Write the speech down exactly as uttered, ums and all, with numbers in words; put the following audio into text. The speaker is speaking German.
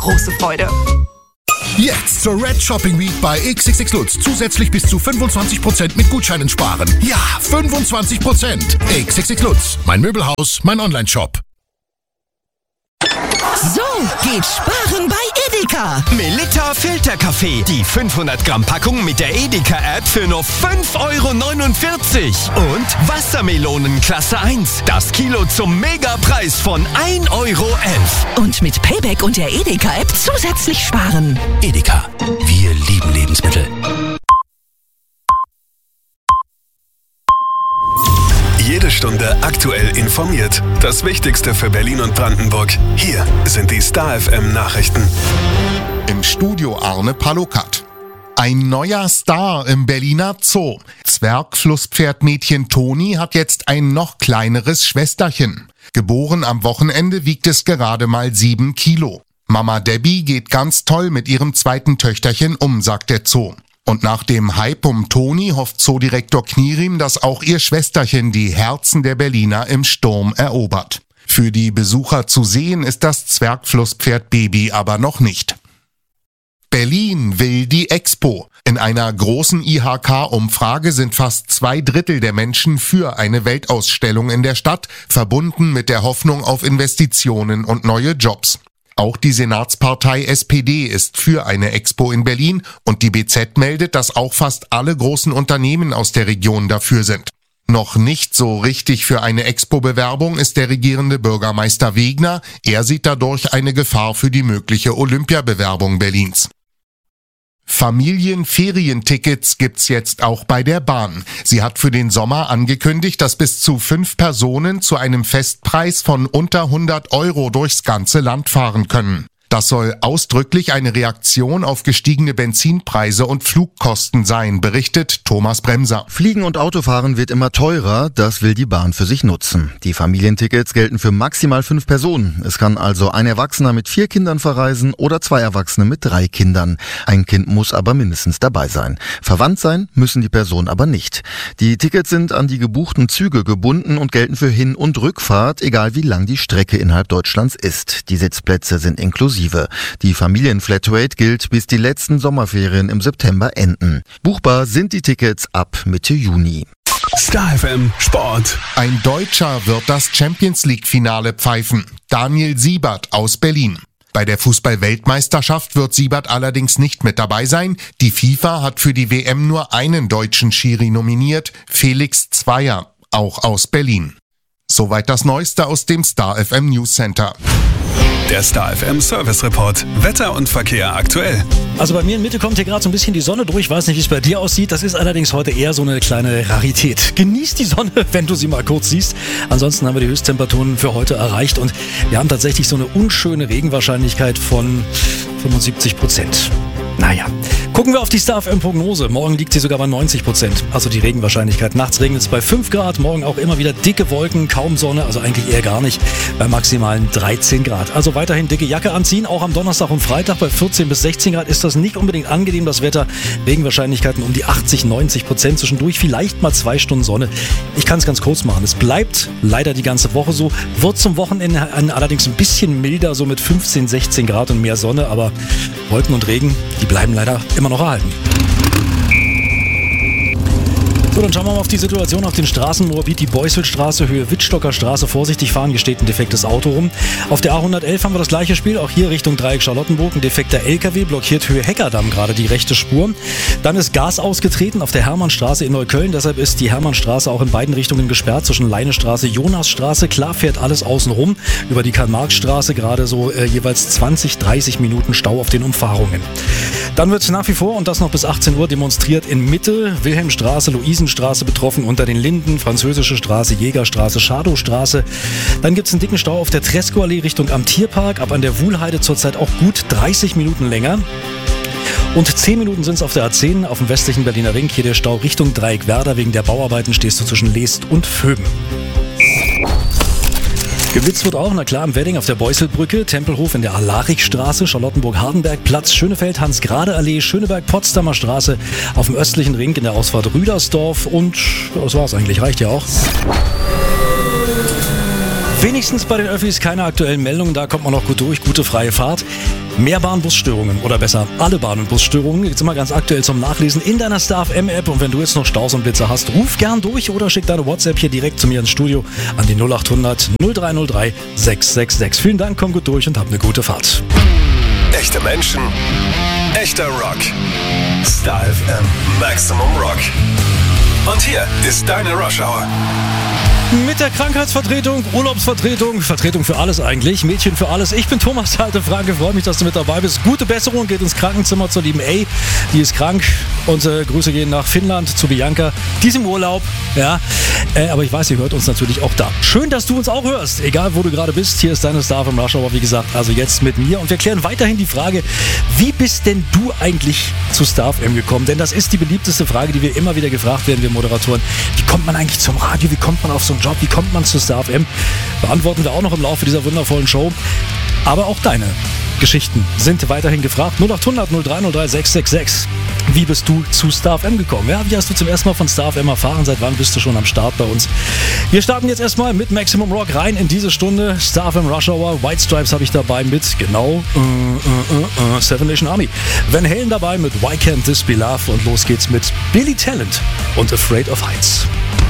große Freude. Jetzt zur Red Shopping Week bei X X X Lutz. Zusätzlich bis zu fünfundzwanzig Prozent mit Gutscheinen sparen. Ja, fünfundzwanzig Prozent. X X X Lutz. Mein Möbelhaus, mein Online-Shop. So geht Sparen bei Edeka. Melitta Filterkaffee. Die fünfhundert Gramm Packung mit der Edeka-App für nur fünf Euro neunundvierzig. Und Wassermelonen Klasse eins. Das Kilo zum Megapreis von ein Euro elf. Und mit Payback und der Edeka-App zusätzlich sparen. Edeka. Wir lieben Lebensmittel. Jede Stunde aktuell informiert. Das Wichtigste für Berlin und Brandenburg. Hier sind die Star F M Nachrichten. Im Studio Arne Palokat. Ein neuer Star im Berliner Zoo. Zwergflusspferdmädchen Toni hat jetzt ein noch kleineres Schwesterchen. Geboren am Wochenende wiegt es gerade mal sieben Kilo. Mama Debbie geht ganz toll mit ihrem zweiten Töchterchen um, sagt der Zoo. Und nach dem Hype um Toni hofft Zoodirektor Knierim, dass auch ihr Schwesterchen die Herzen der Berliner im Sturm erobert. Für die Besucher zu sehen ist das Zwergflusspferd Baby aber noch nicht. Berlin will die Expo. In einer großen I H K-Umfrage sind fast zwei Drittel der Menschen für eine Weltausstellung in der Stadt, verbunden mit der Hoffnung auf Investitionen und neue Jobs. Auch die Senatspartei S P D ist für eine Expo in Berlin und die B Z meldet, dass auch fast alle großen Unternehmen aus der Region dafür sind. Noch nicht so richtig für eine Expo-Bewerbung ist der regierende Bürgermeister Wegner. Er sieht dadurch eine Gefahr für die mögliche Olympiabewerbung Berlins. Familienferientickets gibt's jetzt auch bei der Bahn. Sie hat für den Sommer angekündigt, dass bis zu fünf Personen zu einem Festpreis von unter hundert Euro durchs ganze Land fahren können. Das soll ausdrücklich eine Reaktion auf gestiegene Benzinpreise und Flugkosten sein, berichtet Thomas Bremser. Fliegen und Autofahren wird immer teurer, das will die Bahn für sich nutzen. Die Familientickets gelten für maximal fünf Personen. Es kann also ein Erwachsener mit vier Kindern verreisen oder zwei Erwachsene mit drei Kindern. Ein Kind muss aber mindestens dabei sein. Verwandt sein müssen die Personen aber nicht. Die Tickets sind an die gebuchten Züge gebunden und gelten für Hin- und Rückfahrt, egal wie lang die Strecke innerhalb Deutschlands ist. Die Sitzplätze sind inklusive. Die Familienflatrate gilt, bis die letzten Sommerferien im September enden. Buchbar sind die Tickets ab Mitte Juni. Star F M Sport. Ein Deutscher wird das Champions-League-Finale pfeifen. Daniel Siebert aus Berlin. Bei der Fußball-Weltmeisterschaft wird Siebert allerdings nicht mit dabei sein. Die FIFA hat für die W M nur einen deutschen Schiri nominiert, Felix Zweier, auch aus Berlin. Soweit das Neueste aus dem Star F M News Center. Der Star F M Service Report. Wetter und Verkehr aktuell. Also bei mir in Mitte kommt hier gerade so ein bisschen die Sonne durch. Ich weiß nicht, wie es bei dir aussieht. Das ist allerdings heute eher so eine kleine Rarität. Genieß die Sonne, wenn du sie mal kurz siehst. Ansonsten haben wir die Höchsttemperaturen für heute erreicht und wir haben tatsächlich so eine unschöne Regenwahrscheinlichkeit von fünfundsiebzig Prozent. Naja, gucken wir auf die Star F M-Prognose. Morgen liegt sie sogar bei neunzig Prozent, also die Regenwahrscheinlichkeit. Nachts regnet es bei fünf Grad, morgen auch immer wieder dicke Wolken, kaum Sonne, also eigentlich eher gar nicht, bei maximalen dreizehn Grad. Also weiterhin dicke Jacke anziehen, auch am Donnerstag und Freitag bei vierzehn bis sechzehn Grad ist das nicht unbedingt angenehm, das Wetter. Regenwahrscheinlichkeiten um die achtzig, neunzig Prozent, zwischendurch vielleicht mal zwei Stunden Sonne. Ich kann es ganz kurz machen, es bleibt leider die ganze Woche so, wird zum Wochenende allerdings ein bisschen milder, so mit fünfzehn, sechzehn Grad und mehr Sonne, aber Wolken und Regen, die bleiben leider immer noch erhalten. So, dann schauen wir mal auf die Situation auf den Straßen. Moabit, die Beusselstraße, Höhe Wittstocker Straße. Vorsichtig fahren, hier steht ein defektes Auto rum. Auf der A hundertelf haben wir das gleiche Spiel. Auch hier Richtung Dreieck Charlottenburg. Ein defekter L K W blockiert Höhe Heckerdamm gerade die rechte Spur. Dann ist Gas ausgetreten auf der Hermannstraße in Neukölln. Deshalb ist die Hermannstraße auch in beiden Richtungen gesperrt. Zwischen Leinestraße, Jonasstraße. Klar fährt alles außen rum. Über die Karl-Marx-Straße gerade so äh, jeweils zwanzig, dreißig Minuten Stau auf den Umfahrungen. Dann wird nach wie vor, und das noch bis achtzehn Uhr, demonstriert in Mitte. Wilhelmstraße, Luisenstraße betroffen, unter den Linden, Französische Straße, Jägerstraße, Schadowstraße. Dann gibt es einen dicken Stau auf der Tresco-Allee Richtung am Tierpark. Ab an der Wuhlheide zurzeit auch gut dreißig Minuten länger. Und zehn Minuten sind es auf der A zehn auf dem westlichen Berliner Ring. Hier der Stau Richtung Dreieck Werder. Wegen der Bauarbeiten stehst du zwischen Leest und Vöben. Geblitzt wird auch, na klar, am Wedding auf der Beusselbrücke, Tempelhof in der Alarikstraße, Charlottenburg-Hardenberg-Platz, Schönefeld, Hans-Grade-Allee, Schöneberg-Potsdamer Straße, auf dem östlichen Ring in der Ausfahrt Rüdersdorf und das war's eigentlich, reicht ja auch. Wenigstens bei den Öffis keine aktuellen Meldungen, da kommt man noch gut durch, gute freie Fahrt. Mehr Bahn-Bus-Störungen oder besser alle Bahn- und Busstörungen. Jetzt immer ganz aktuell zum Nachlesen in deiner Star F M-App. Und wenn du jetzt noch Staus und Blitzer hast, ruf gern durch oder schick deine WhatsApp hier direkt zu mir ins Studio an die null acht hundert null drei null drei sechs sechs sechs. Vielen Dank, komm gut durch und hab eine gute Fahrt. Echte Menschen, echter Rock. Star F M Maximum Rock. Und hier ist deine Rush Hour. Mit der Krankheitsvertretung, Urlaubsvertretung, Vertretung für alles eigentlich, Mädchen für alles. Ich bin Thomas Halte Franke, freue mich, dass du mit dabei bist. Gute Besserung, geht ins Krankenzimmer zur lieben A, die ist krank. Und äh, Grüße gehen nach Finnland zu Bianca, die ist im Urlaub. Ja, äh, aber ich weiß, ihr hört uns natürlich auch da. Schön, dass du uns auch hörst, egal wo du gerade bist. Hier ist deine Star vom Rush Hour, wie gesagt, also jetzt mit mir. Und wir klären weiterhin die Frage, wie bist denn du eigentlich zu Star F M gekommen? Denn das ist die beliebteste Frage, die wir immer wieder gefragt werden, wir Moderatoren. Wie kommt man eigentlich zum Radio? Wie kommt man auf so einen Job? Wie kommt man zu Star F M? Beantworten wir auch noch im Laufe dieser wundervollen Show. Aber auch deine Geschichten sind weiterhin gefragt. null acht hundert null drei null drei sechs sechs sechs. Wie bist du zu Star F M gekommen? Ja, wie hast du zum ersten Mal von Star F M erfahren? Seit wann bist du schon am Start bei uns? Wir starten jetzt erstmal mit Maximum Rock rein in diese Stunde. Star F M Rush Hour. White Stripes habe ich dabei mit, genau, uh, uh, uh, uh, Seven Nation Army. Van Halen dabei mit Why Can't This Be Love? Und los geht's mit Billy Talent und Afraid of Heights.